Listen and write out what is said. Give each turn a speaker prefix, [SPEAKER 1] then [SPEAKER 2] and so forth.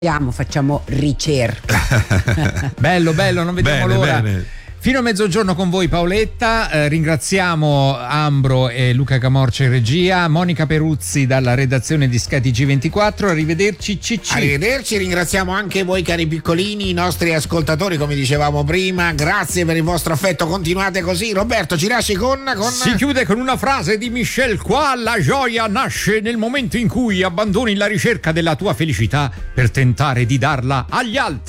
[SPEAKER 1] Facciamo ricerca.
[SPEAKER 2] Bello, non vediamo l'ora.
[SPEAKER 3] Bene.
[SPEAKER 2] Fino a mezzogiorno con voi Paoletta, ringraziamo Ambro e Luca Camorcia in regia, Monica Peruzzi dalla redazione di Sky TG24, arrivederci CC.
[SPEAKER 4] Arrivederci, ringraziamo anche voi cari piccolini, i nostri ascoltatori come dicevamo prima, grazie per il vostro affetto, continuate così. Roberto ci lasci con...
[SPEAKER 2] Si chiude con una frase di Michel Qua: la gioia nasce nel momento in cui abbandoni la ricerca della tua felicità per tentare di darla agli altri.